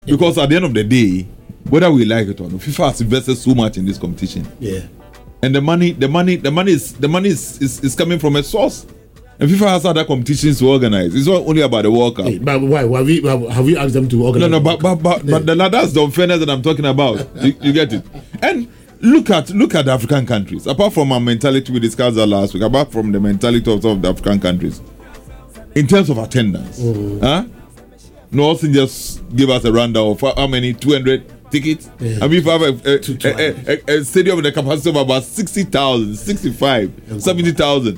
Because at the end of the day, whether we like it or not, FIFA has invested so much in this competition. Yeah. And the money is coming from a source. And FIFA has other competitions to organize. It's not only about the World Cup. Hey, but why? Have we asked them to organize? No, but that's the unfairness that I'm talking about. You get it? And look at the African countries. Apart from our mentality, we discussed that last week. Apart from the mentality of some of the African countries, in terms of attendance, no, also just give us a rundown of how many 200 tickets. Yeah. I mean, if I have a stadium with a capacity of about 60,000, 65, 70,000,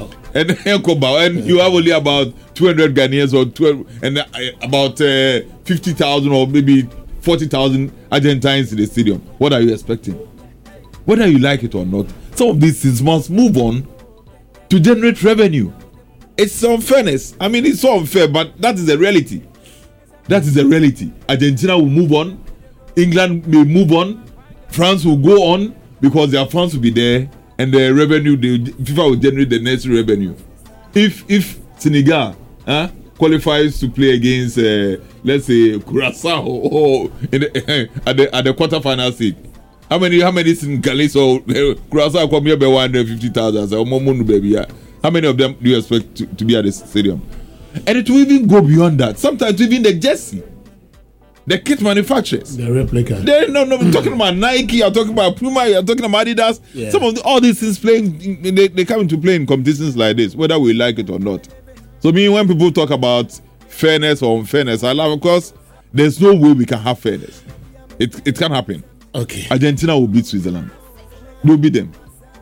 and you have only about 200 Ghanaians or 12, and about 50,000 or maybe 40,000 Argentines in the stadium. What are you expecting? Whether you like it or not, some of these things must move on to generate revenue. It's unfairness. I mean, it's so unfair, but that is the reality. That is the reality. Argentina will move on. England may move on. France will go on because their fans will be there, and the revenue, FIFA will generate the necessary revenue. If Senegal qualifies to play against, let's say, Curaçao at the quarterfinal stage, how many Senegalese or Curaçao come here by 150,000? How many of them do you expect to be at the stadium? And it will even go beyond that. Sometimes even the jersey, the kit manufacturers, the replica. I'm talking about Nike. I'm talking about Puma. I'm talking about Adidas. Yeah. Some of all these things playing, they come into play in competitions like this, whether we like it or not. So when people talk about fairness or unfairness, I laugh because there's no way we can have fairness. It can't happen. Okay. Argentina will beat Switzerland. They'll beat them.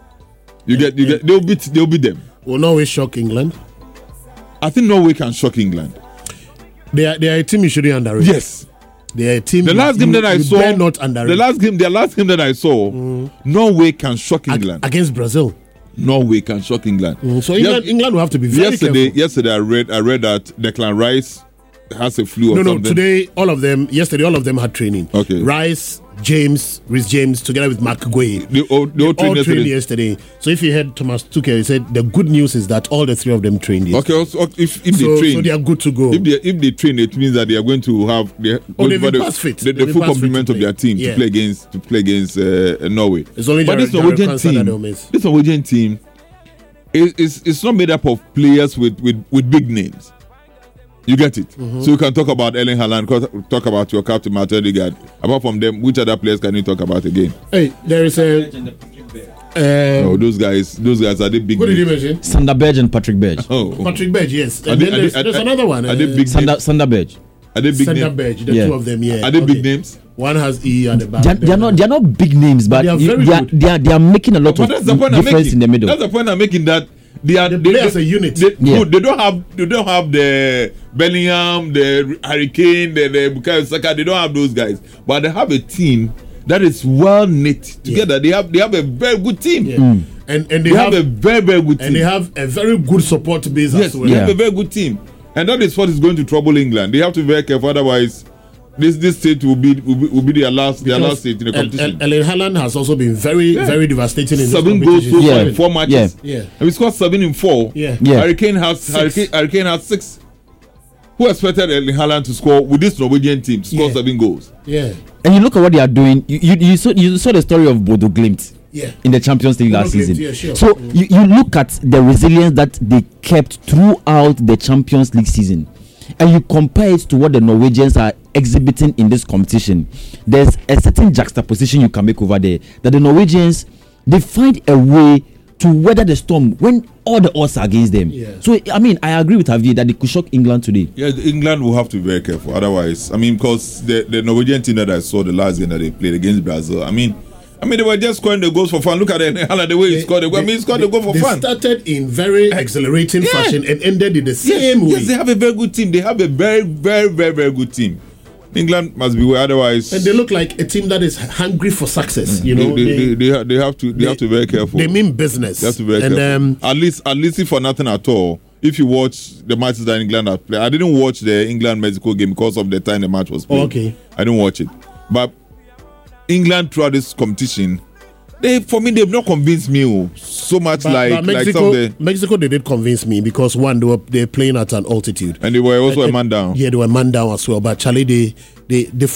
They'll beat them. Will Norway shock England? I think Norway can shock England. They are a team you shouldn't underrate. Yes. They are a team. The last game that I saw, not underrate. The last game that I saw, Norway can shock England against Brazil. Norway can shock England. So England will have to be very careful. Yesterday I read that Declan Rice has a flu or something. No, today yesterday all of them had training. Okay. Rice, Rhys James, together with Mark Gueye. They all trained yesterday. So if you heard Thomas Tuchel, he said the good news is that all the three of them trained yesterday. Okay, so if they train, so they are good to go. If they train, it means that they are going to have the full complement of their team to play against Norway. It's only but this Norwegian team is not made up of players with big names. You get it? Mm-hmm. So you can talk about Erling Haaland, talk about your captain, Martin Odegaard. Apart from them, which other players can you talk about again? Hey, there is a... no, those guys are the big... What did you mention? Sander Berge and Patrick Berge. Patrick Berge, yes. And then there's another one. Sander Berge. Are they big Sander Berge, the two of them, yeah. Are they big names? One has E at the back. They are not big names, but they are making a lot of difference in the middle. That's the point I'm making, that they play as a unit. They don't have the Bellingham, the Hurricane, the Bukayo Saka. They don't have those guys, but they have a team that is well knit together. They have a very good team, and they have a very good team, and they have a very good support base as well. They have a very good team, and that is what is going to trouble England. They have to be very careful, otherwise this state will be their last state in the competition. Erling Haaland has also been very devastating in 7 goals so far in 4 matches. Yeah. And we scored 7 in 4. Yeah. Hurricane has 6. Who expected Erling Haaland to score with this Norwegian team to score 7 goals? Yeah. And you look at what they are doing. You saw the story of Bodo Glimt. Yeah. In the Champions League last season. Yeah, sure. So you look at the resilience that they kept throughout the Champions League season, and you compare it to what the Norwegians are exhibiting in this competition. There's a certain juxtaposition you can make over there, that the Norwegians, they find a way to weather the storm when all the odds are against them. Yeah. So I mean, I agree with Javier that they could shock England today. Yeah, England will have to be very careful. Otherwise, because the Norwegian team that I saw the last game that they played against Brazil, I mean, they were just scoring the goals for fun. Look at the way he scored the goal. He scored the goal for fun. They started in very exhilarating fashion and ended in the same way. Yes, they have a very good team. They have a very, very, very, very good team. England must be aware, otherwise. And they look like a team that is hungry for success. You know, they have to be very careful. They mean business. They have to be very careful. At least if for nothing at all, if you watch the matches that England have played, I didn't watch the England-Mexico game because of the time the match was played. Okay, I didn't watch it, but England throughout this competition For me, they've not convinced me so much like some of the. Mexico, they did convince me because one, they're playing at an altitude, and they were also a man down. Yeah, they were man down as well. But Charlie, they